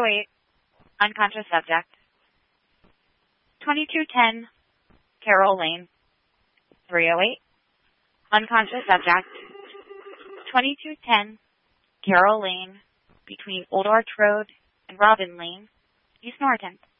308, unconscious subject. 2210, Carroll Lane. 308, unconscious subject. 2210, Carroll Lane, between Old Arch Road and Robin Lane, East Norriton.